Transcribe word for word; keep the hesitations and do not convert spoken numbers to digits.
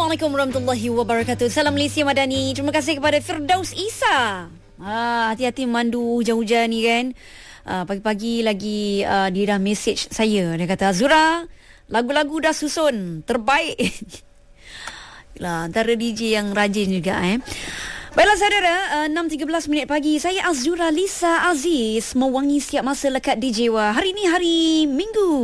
Assalamualaikum warahmatullahi wabarakatuh. Salam Malaysia Madani. Terima kasih kepada Firdaus Isa. Ah, hati-hati memandu hujan-hujan ni kan. Ah, pagi-pagi lagi ah, dia dah message saya. Dia kata, Azura, lagu-lagu dah susun. Terbaik. Lah, antara D J yang rajin juga eh. Baiklah saudara, uh, enam tiga belas minit pagi. Saya Azura Lisa Aziz mewangi setiap masa lekat di jiwa. Hari ini hari Minggu.